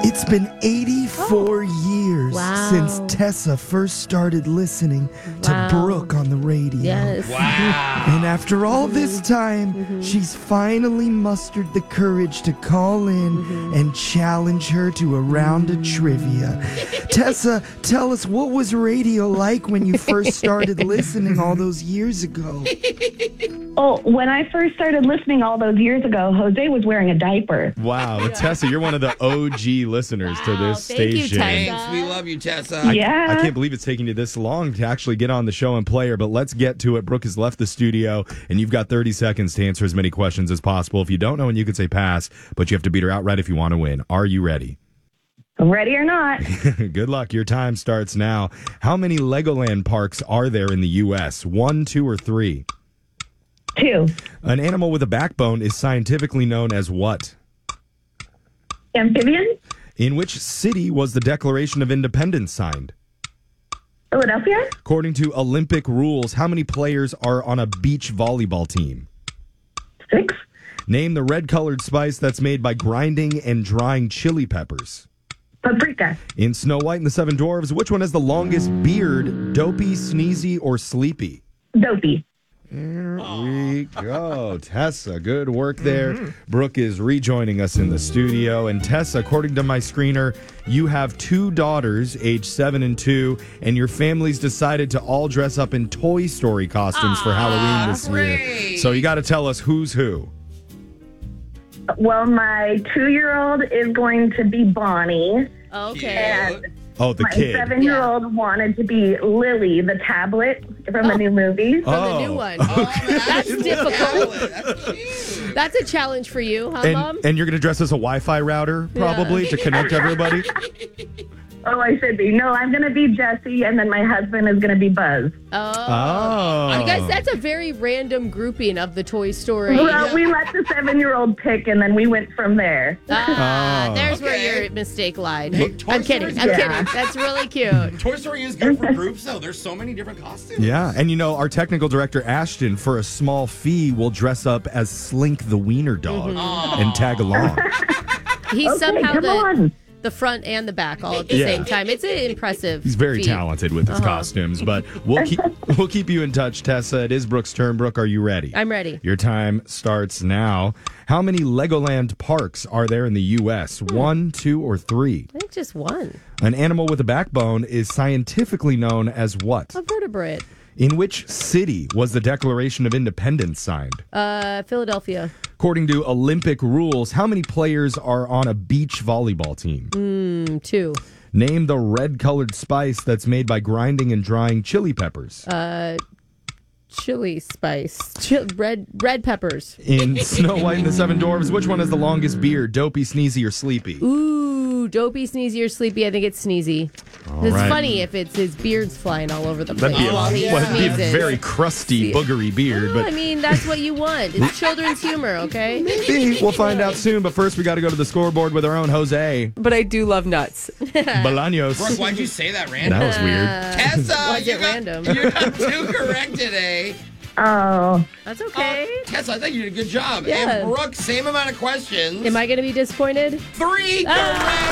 It's been 84 years since Tessa first started listening to Brooke on the radio. Yes. Wow. And after all this time, she's finally mustered the courage to call in and challenge her to a round of trivia. Tessa, tell us, what was radio like when you first started listening all those years ago? Oh, when I first started listening all those years ago, Jose was wearing a diaper. Wow. Tessa, you're one of the OG listeners to this Thank you, station. Tessa. Thanks. We love you, Tessa. I Yeah. can't believe it's taking you this long to actually get on the show and play her, but let's get to it. Brooke has left the studio, and you've got 30 seconds to answer as many questions as possible. If you don't know, and you can say pass, but you have to beat her outright if you want to win. Are you ready? Ready or not? Good luck. Your time starts now. How many Legoland parks are there in the U.S.? 1, 2, or 3? 2. An animal with a backbone is scientifically known as what? Amphibian? In which city was the Declaration of Independence signed? Philadelphia? According to Olympic rules, how many players are on a beach volleyball team? 6. Name the red-colored spice that's made by grinding and drying chili peppers. Paprika? In Snow White and the Seven Dwarfs, which one has the longest beard, Dopey, Sneezy, or Sleepy? Dopey. There we go. Tessa, good work there. Brooke is rejoining us in the studio. And Tessa, according to my screener, you have 2 daughters, age 7 and 2, and your family's decided to all dress up in Toy Story costumes for Halloween this year. great. So you got to tell us who's who. Well, my 2-year-old is going to be Bonnie. Okay. And Oh, the my kid. 7-year-old wanted to be Lily, the tablet from the new movie. From the new one. That's difficult. That's cute. That's a challenge for you, huh, Mom? And you're going to dress as a Wi-Fi router, probably, to connect everybody? Oh, I should be. No, I'm going to be Jessie, and then my husband is going to be Buzz. Oh. You guys, that's a very random grouping of the Toy Story. Well, we let the 7-year-old pick, and then we went from there. There's Okay. where your mistake lied. Hey, Toy I'm kidding. Story's I'm good. kidding. That's really cute. Toy Story is good for groups, though. There's so many different costumes. Yeah, and you know, our technical director, Ashton, for a small fee, will dress up as Slink the Wiener Dog and tag along. He's Okay, somehow come on. the front and the back all at the Yeah. same time. It's an impressive He's very feat. talented with his costumes, but we'll keep you in touch, Tessa. It is Brooke's turn. Brooke, are you ready? I'm ready. Your time starts now. How many Legoland parks are there in the U.S.? 1, 2, or 3? I think just one. An animal with a backbone is scientifically known as what? A vertebrate. In which city was the Declaration of Independence signed? Philadelphia. According to Olympic rules, how many players are on a beach volleyball team? 2. Name the red-colored spice that's made by grinding and drying chili peppers. Chili spice. Red peppers. In Snow White and the Seven Dwarfs, which one has the longest beard, Dopey, Sneezy, or Sleepy? Ooh, dopey, sneezy, or sleepy. I think it's sneezy. It's right. funny if it's his beard's flying all over the place That'd be while he that'd be a sneezes. very crusty, boogery beard. Well, But I mean, that's what you want. It's children's humor, okay? maybe we'll find out soon. But first, we got to go to the scoreboard with our own Jose But I do love nuts. Bolaños. Brooke, why'd you say that random? That was weird. Tessa, Was it random? You got 2 correct today. Oh, That's okay. Tessa, I think you did a good job. Yeah. And Brooke, same amount of questions. Am I going to be disappointed? 3 correct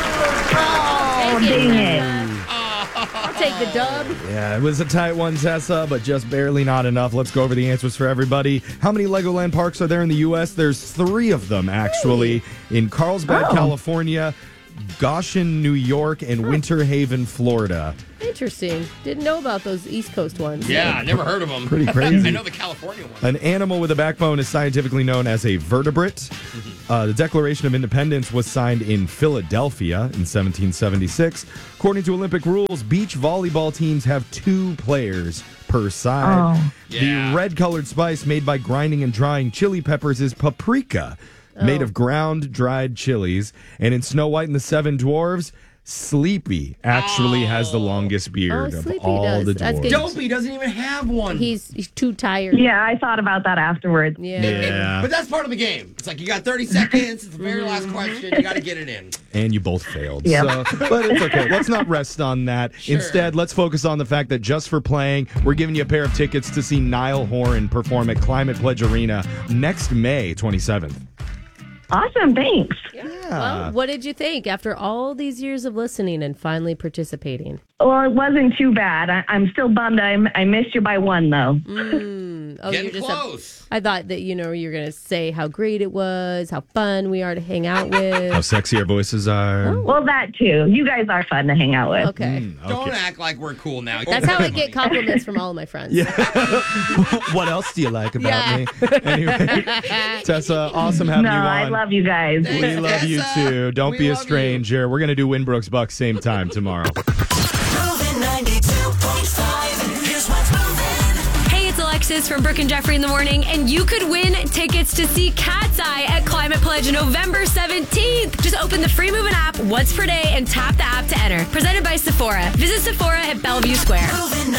oh, Thank you, dang it. Tessa. I'll take the dub. Yeah, it was a tight one, Tessa, but just barely not enough. Let's go over the answers for everybody. How many Legoland parks are there in the U.S.? There's 3 of them, actually, in Carlsbad, California, Goshen, New York, and Winter Haven, Florida. Interesting. Didn't know about those East Coast ones. Yeah, I never heard of them. Pretty crazy. I know the California one. An animal with a backbone is scientifically known as a vertebrate. The Declaration of Independence was signed in Philadelphia in 1776. According to Olympic rules, beach volleyball teams have 2 players per side. Oh. Yeah. The red-colored spice made by grinding and drying chili peppers is paprika, made of ground, dried chilies. And in Snow White and the Seven Dwarfs, Sleepy actually has the longest beard of Sleepy all does. the That's dwarves. good. Dopey doesn't even have one. He's too tired. Yeah, I thought about that afterwards. Yeah. But that's part of the game. It's like you got 30 seconds. It's the very last question. You got to get it in. And you both failed. Yep. So, but it's okay. Let's not rest on that. Sure. Instead, let's focus on the fact that just for playing, we're giving you a pair of tickets to see Niall Horan perform at Climate Pledge Arena next May 27th. Awesome. Thanks. Well, what did you think after all these years of listening and finally participating? Well, it wasn't too bad. I'm still bummed I missed you by one, though. Getting close. I thought that, you were going to say how great it was, how fun we are to hang out with. How sexy our voices are. Well, that too. You guys are fun to hang out with. Okay. Don't act like we're cool now. That's how I get compliments from all of my friends. Yeah. What else do you like about me? Anyway, Tessa, awesome having you on. I love you guys. We love you too. Don't be a stranger. We're going to do Winbrooks Bucks same time tomorrow. Hey, it's Alexis from Brooke and Jeffrey in the Morning, and you could win tickets to see Cat's Eye at Climate Pledge November 17th. Just open the free Movin' app once per day and tap the app to enter. Presented by Sephora. Visit Sephora at Bellevue Square. Moving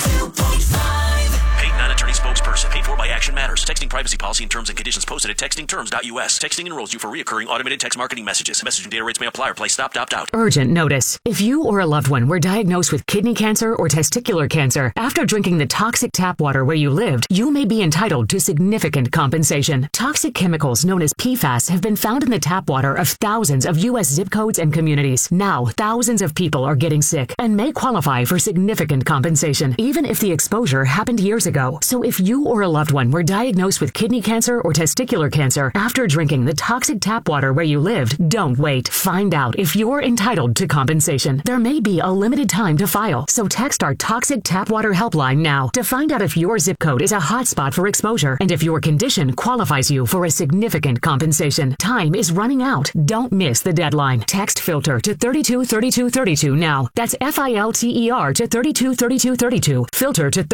92.5. Paid non-attorney spokesperson. Paid for by Action Matters. Texting privacy policy and terms and conditions posted at textingterms.us. Texting enrolls you for reoccurring automated text marketing messages. Messaging data rates may apply or play stopped, opt out. Urgent notice. If you or a loved one were diagnosed with kidney cancer or testicular cancer after drinking the toxic tap water where you lived, you may be entitled to significant compensation. Toxic chemicals known as PFAS have been found in the tap water of thousands of U.S. zip codes and communities. Now, thousands of people are getting sick and may qualify for significant compensation, even if the exposure happened years ago. So if you or a loved one were diagnosed with kidney cancer or testicular cancer after drinking the toxic tap water where you lived, don't wait. Find out if you're entitled to compensation. There may be a limited time to file, so text our Toxic Tap Water helpline now to find out if your zip code is a hotspot for exposure and if your condition qualifies you for a significant compensation. Time is running out. Don't miss the deadline. Text FILTER to 323232 now. That's FILTER to 323232. FILTER to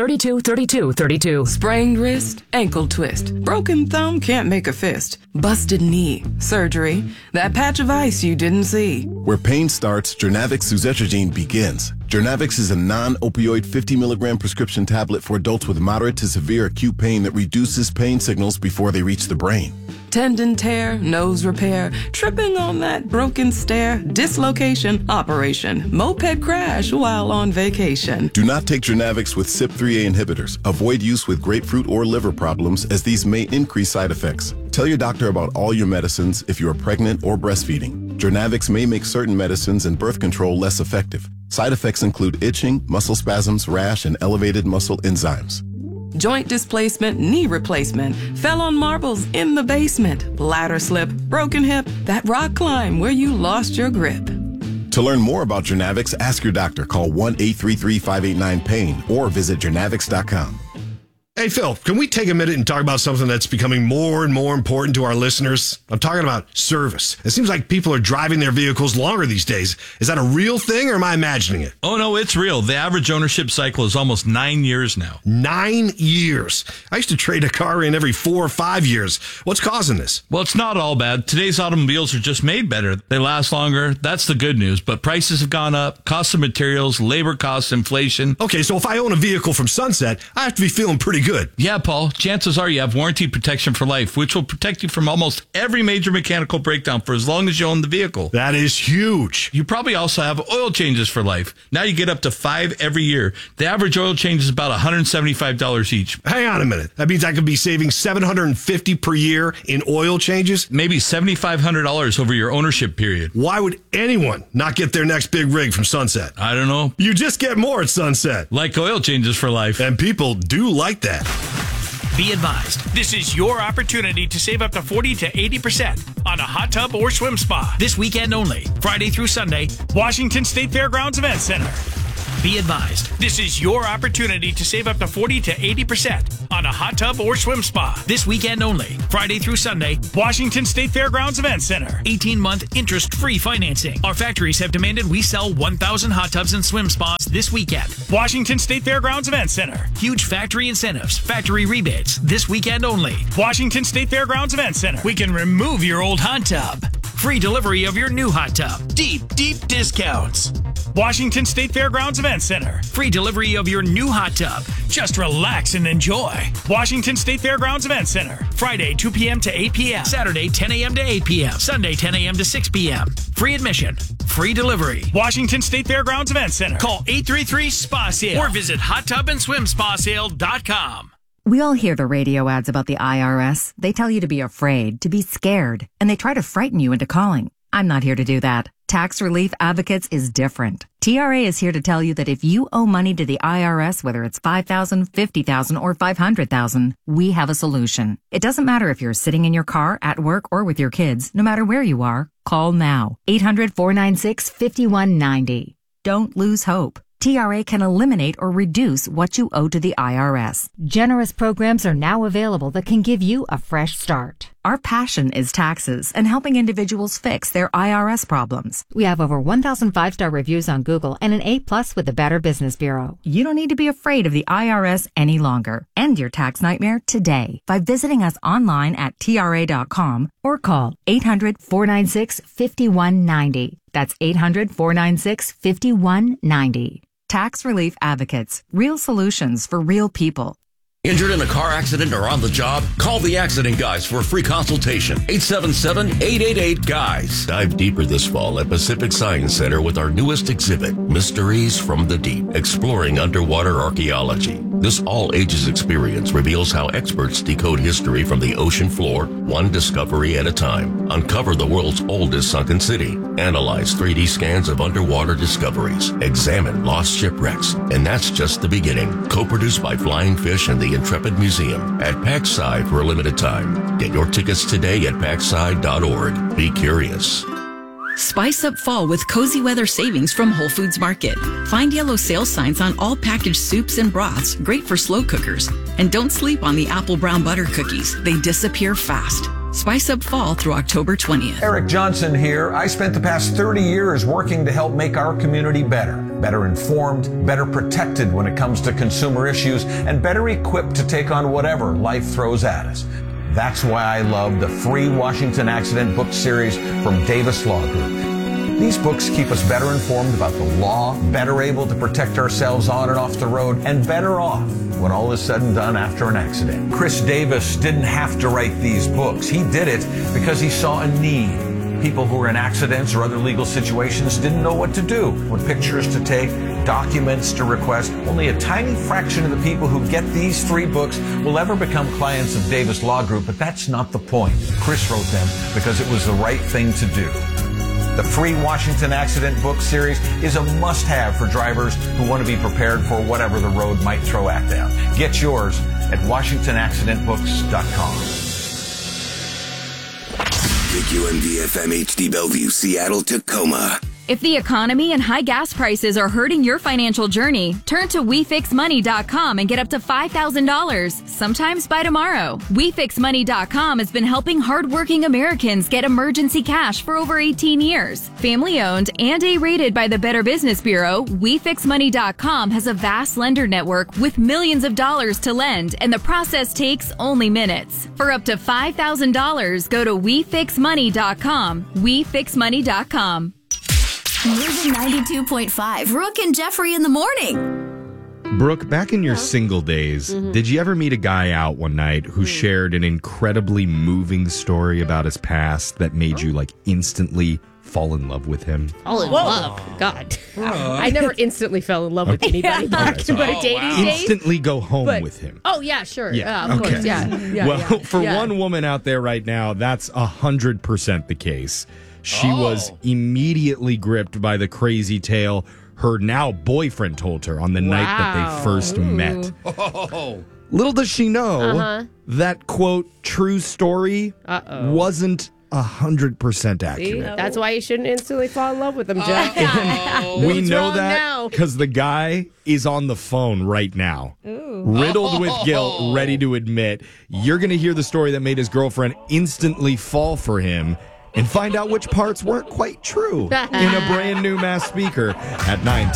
323232. Sprained wrist, ankle twist, broken thumb, can't make a fist, busted knee, surgery, that patch of ice you didn't see. Where pain starts, Jernavix suzetrigine begins. Jernavix is a non-opioid 50 milligram prescription tablet for adults with moderate to severe acute pain that reduces pain signals before they reach the brain. Tendon tear, nose repair, tripping on that broken stair, dislocation, operation, moped crash while on vacation. Do not take Jernavix with CYP3A inhibitors. Avoid use with grapefruit or liver problems as these may increase side effects. Tell your doctor about all your medicines if you are pregnant or breastfeeding. Jernavix may make certain medicines and birth control less effective. Side effects include itching, muscle spasms, rash, and elevated muscle enzymes. Joint displacement, knee replacement, fell on marbles in the basement, ladder slip, broken hip, that rock climb where you lost your grip. To learn more about Jernavix, ask your doctor. Call 1-833-589-PAIN or visit jernavix.com. Hey, Phil, can we take a minute and talk about something that's becoming more and more important to our listeners? I'm talking about service. It seems like people are driving their vehicles longer these days. Is that a real thing or am I imagining it? Oh, no, it's real. The average ownership cycle is almost 9 years now. 9 years? I used to trade a car in every 4 or 5 years. What's causing this? Well, it's not all bad. Today's automobiles are just made better. They last longer. That's the good news. But prices have gone up. Costs of materials, labor costs, inflation. Okay, so if I own a vehicle from Sunset, I have to be feeling pretty good. Yeah, Paul. Chances are you have warranty protection for life, which will protect you from almost every major mechanical breakdown for as long as you own the vehicle. That is huge. You probably also have oil changes for life. Now you get up to 5 every year. The average oil change is about $175 each. Hang on a minute. That means I could be saving $750 per year in oil changes? Maybe $7,500 over your ownership period. Why would anyone not get their next big rig from Sunset? I don't know. You just get more at Sunset. Like oil changes for life. And people do like that. Be advised, this is your opportunity to save up to 40 to 80% on a hot tub or swim spa. This weekend only, Friday through Sunday, Washington State Fairgrounds Event Center. Be advised, this is your opportunity to save up to 40 to 80% on a hot tub or swim spa. This weekend only, Friday through Sunday, Washington State Fairgrounds Event Center. 18-month interest-free financing. Our factories have demanded we sell 1,000 hot tubs and swim spas this weekend. Washington State Fairgrounds Event Center. Huge factory incentives, factory rebates, this weekend only. Washington State Fairgrounds Event Center. We can remove your old hot tub. Free delivery of your new hot tub. Deep discounts. Washington State Fairgrounds Event Center. Free delivery of your new hot tub. Just relax and enjoy. Washington State Fairgrounds Event Center. Friday, 2 p.m. to 8 p.m. Saturday, 10 a.m. to 8 p.m. Sunday, 10 a.m. to 6 p.m. Free admission. Free delivery. Washington State Fairgrounds Event Center. Call 833-SPA-SALE or visit hottubandswimspasale.com. We all hear the radio ads about the IRS. They tell you to be afraid, to be scared, and they try to frighten you into calling. I'm not here to do that. Tax Relief Advocates is different. TRA is here to tell you that if you owe money to the IRS, whether it's $5,000, $50,000, or $500,000, we have a solution. It doesn't matter if you're sitting in your car, at work, or with your kids. No matter where you are, call now. 800-496-5190. Don't lose hope. TRA can eliminate or reduce what you owe to the IRS. Generous programs are now available that can give you a fresh start. Our passion is taxes and helping individuals fix their IRS problems. We have over 1,000 5-star reviews on Google and an A+ with the Better Business Bureau. You don't need to be afraid of the IRS any longer. End your tax nightmare today by visiting us online at TRA.com or call 800-496-5190. That's 800-496-5190. Tax Relief Advocates. Real solutions for real people. Injured in a car accident or on the job? Call the Accident Guys for a free consultation. 877-888-GUYS. Dive deeper this fall at Pacific Science Center with our newest exhibit, Mysteries from the Deep, exploring underwater archaeology. This all-ages experience reveals how experts decode history from the ocean floor, one discovery at a time. Uncover the world's oldest sunken city. Analyze 3D scans of underwater discoveries. Examine lost shipwrecks. And that's just the beginning. Co-produced by Flying Fish and the Intrepid Museum at PacSci for a limited time. Get your tickets today at pacsci.org. Be curious. Spice up fall with cozy weather savings from Whole Foods Market. Find yellow sale signs on all packaged soups and broths, great for slow cookers. And don't sleep on the apple brown butter cookies. They disappear fast. Spice up fall through October 20th. Eric Johnson here. I spent the past 30 years working to help make our community better informed, better protected when it comes to consumer issues, and better equipped to take on whatever life throws at us. That's why I love the free Washington Accident book series from Davis Law Group. These books keep us better informed about the law, better able to protect ourselves on and off the road, and better off when all is said and done after an accident. Chris Davis didn't have to write these books. He did it because he saw a need. People who were in accidents or other legal situations didn't know what to do, what pictures to take, documents to request. Only a tiny fraction of the people who get these 3 books will ever become clients of Davis Law Group, but that's not the point. Chris wrote them because it was the right thing to do. The free Washington Accident book series is a must-have for drivers who want to be prepared for whatever the road might throw at them. Get yours at WashingtonAccidentBooks.com. KQMD-FM HD Bellevue, Seattle, Tacoma. If the economy and high gas prices are hurting your financial journey, turn to WeFixMoney.com and get up to $5,000, sometimes by tomorrow. WeFixMoney.com has been helping hardworking Americans get emergency cash for over 18 years. Family-owned and A-rated by the Better Business Bureau, WeFixMoney.com has a vast lender network with millions of dollars to lend, and the process takes only minutes. For up to $5,000, go to WeFixMoney.com. WeFixMoney.com. Moving 92.5. Brooke and Jeffrey in the morning. Brooke, back in your single days, did you ever meet a guy out one night who shared an incredibly moving story about his past that made you like instantly fall in love with him? Fall in love? God. I never instantly fell in love with anybody back in my dating days. Instantly go home with him. Oh, yeah, sure. Yeah, Of okay. course. Yeah. Well, for one woman out there right now, that's 100% the case. She was immediately gripped by the crazy tale her now boyfriend told her on the night that they first met. Little does she know that, quote, true story wasn't 100% accurate. See, that's why you shouldn't instantly fall in love with them, Jeff. We know that because the guy is on the phone right now, riddled with guilt, ready to admit. You're going to hear the story that made his girlfriend instantly fall for him and find out which parts weren't quite true in a brand new Mass Speaker at 9.